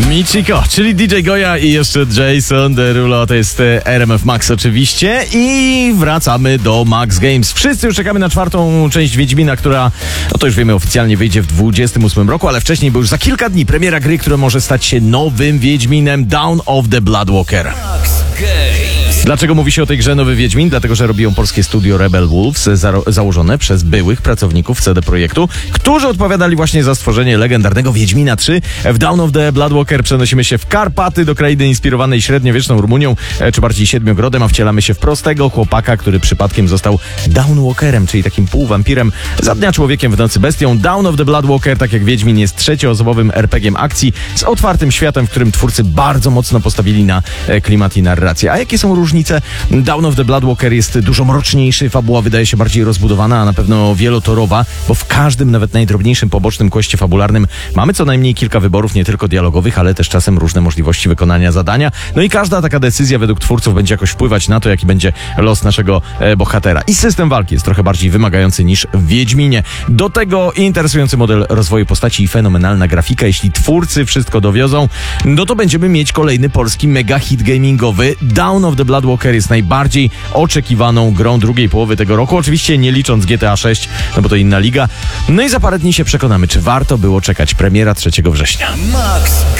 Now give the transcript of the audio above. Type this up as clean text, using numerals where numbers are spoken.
Michiko, czyli DJ Goja i jeszcze Jason Derulo, to jest RMF Max oczywiście i wracamy do Max Games. Wszyscy już czekamy na czwartą część Wiedźmina, która, no to już wiemy, oficjalnie wyjdzie w 2028 roku, ale wcześniej, bo już za kilka dni premiera gry, która może stać się nowym Wiedźminem, Dawn of the Bloodwalker. Max Games. Dlaczego mówi się o tej grze Nowy Wiedźmin? Dlatego, że robi ją polskie studio Rebel Wolves, założone przez byłych pracowników CD Projektu, którzy odpowiadali właśnie za stworzenie legendarnego Wiedźmina 3. W Dawn of the Bloodwalker przenosimy się w Karpaty, do krainy inspirowanej średniowieczną Rumunią, czy bardziej Siedmiogrodem, a wcielamy się w prostego chłopaka, który przypadkiem został Dawnwalkerem, czyli takim półwampirem, za dnia człowiekiem, w nocy bestią. Dawn of the Bloodwalker, tak jak Wiedźmin, jest trzecioosobowym RPG-iem akcji z otwartym światem, w którym twórcy bardzo mocno postawili na klimat i narrację. A jakie są różnice? Dawn of the Bloodwalker jest dużo mroczniejszy, fabuła wydaje się bardziej rozbudowana, a na pewno wielotorowa, bo w każdym, nawet najdrobniejszym pobocznym questie fabularnym mamy co najmniej kilka wyborów, nie tylko dialogowych, ale też czasem różne możliwości wykonania zadania. No i każda taka decyzja według twórców będzie jakoś wpływać na to, jaki będzie los naszego bohatera. I system walki jest trochę bardziej wymagający niż w Wiedźminie. Do tego interesujący model rozwoju postaci i fenomenalna grafika. Jeśli twórcy wszystko dowiozą, no to będziemy mieć kolejny polski mega hit gamingowy. Dawn of the Bloodwalker jest najbardziej oczekiwaną grą drugiej połowy tego roku. Oczywiście nie licząc GTA 6, no bo to inna liga. No i za parę dni się przekonamy, czy warto było czekać. Premiera 3 września. Max.